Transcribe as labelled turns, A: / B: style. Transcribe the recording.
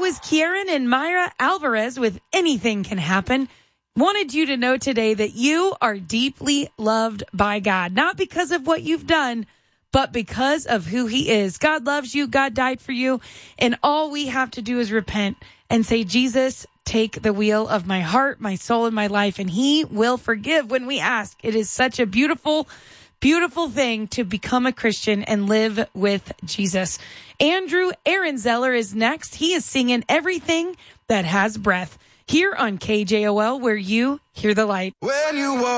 A: is Kieran and Myra Alvarez with Anything Can Happen. Wanted you to know today that you are deeply loved by God, not because of what you've done, but because of who he is. God loves you. God died for you. And all we have to do is repent and say, Jesus, take the wheel of my heart, my soul, and my life. And he will forgive when we ask. It is such a beautiful thing to become a Christian and live with Jesus. Andrew Aaronzeller is next. He is singing Everything That Has Breath here on KJOL, where you hear the light.
B: When you walk